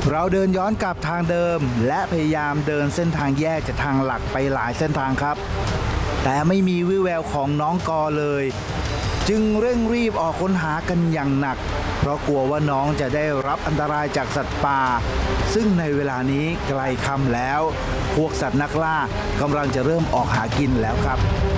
เราเดินย้อนกลับทางเดิมและพยายามเดินเส้นทางแยกจากทางหลักไปหลายเส้นทางครับแต่ไม่มีวี่แววของน้องกอเลยจึงเร่งรีบออกค้นหากันอย่างหนักเพราะกลัวว่าน้องจะได้รับอันตรายจากสัตว์ป่าซึ่งในเวลานี้ใกล้ค่ำแล้วพวกสัตว์นักล่ากำลังจะเริ่มออกหากินแล้วครับ